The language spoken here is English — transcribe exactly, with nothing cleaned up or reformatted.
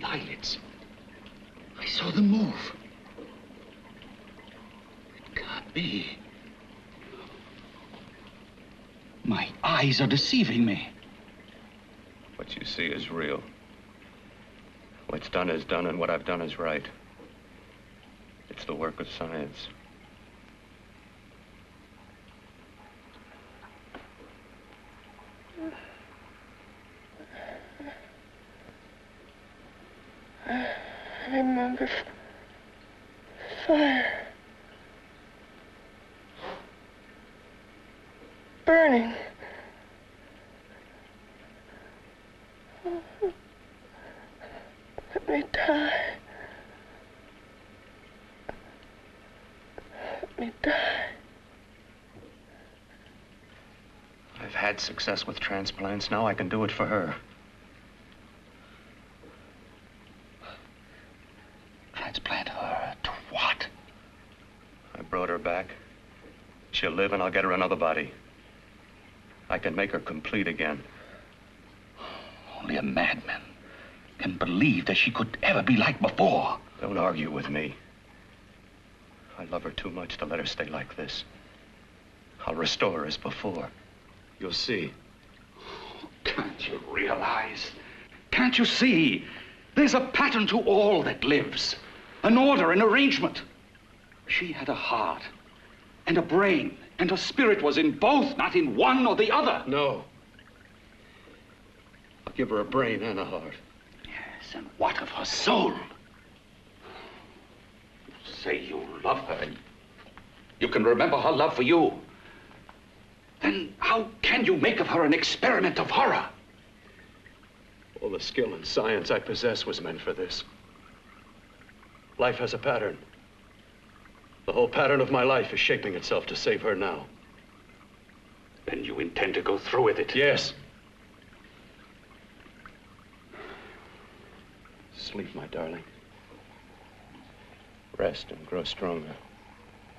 The eyelids. I saw them move. It can't be. My eyes are deceiving me. What you see is real. What's done is done, and what I've done is right. It's the work of science. I remember fire. Burning. Let me die. Let me die. I've had success with transplants. Now I can do it for her. Transplant her to what? I brought her back. She'll live, and I'll get her another body. I can make her complete again. Only a madman can believe that she could ever be like before. Don't argue with me. I love her too much to let her stay like this. I'll restore her as before. You'll see. Can't you realize? Can't you see? There's a pattern to all that lives. An order, an arrangement. She had a heart and a brain, and her spirit was in both, not in one or the other. No. I'll give her a brain and a heart. Yes, and what of her soul? You say you love her, and you can remember her love for you. Then how can you make of her an experiment of horror? All the skill and science I possess was meant for this. Life has a pattern. The whole pattern of my life is shaping itself to save her now. Then you intend to go through with it? Yes. Sleep, my darling. Rest and grow stronger.